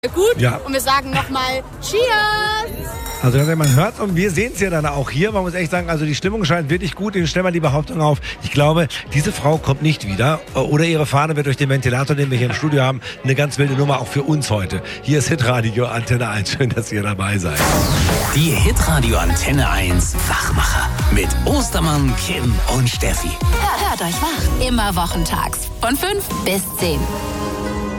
gut. Ja. Und wir sagen nochmal Cheers! Also man hört und wir sehen es ja dann auch hier. Man muss echt sagen, also die Stimmung scheint wirklich gut. Ich stelle mal die Behauptung auf. Ich glaube, diese Frau kommt nicht wieder. Oder ihre Fahne wird durch den Ventilator, den wir hier im Studio haben, eine ganz wilde Nummer auch für uns heute. Hier ist Hitradio Antenne 1. Schön, dass ihr dabei seid. Die Hitradio Antenne 1 Wachmacher mit Ostermann, Kim und Steffi. Hört euch wach. Immer wochentags von 5 bis 10.